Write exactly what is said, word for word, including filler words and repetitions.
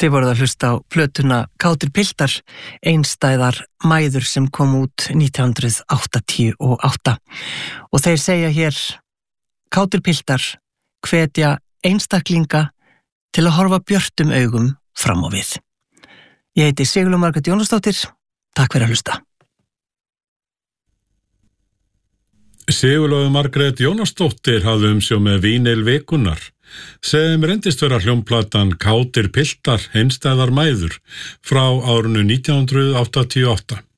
Þið voruð að hlusta á plötuna Kátir piltar, einstæðar mæður sem kom út nítján hundruð áttatíu og átta. Og þeir segja hér, Kátir piltar hvetja einstaklinga til að horfa björtum augum fram á við. Ég heiti Sigurlaug Margrét Jónasdóttir, takk fyrir að hlusta. Sigurlaug Margrét Jónasdóttir hafði umsjá með Vínil vikunnar, sem reyndist vera hljómplatan Kátir piltar, einstæðar mæður frá árinu nítján hundruð áttatíu og átta.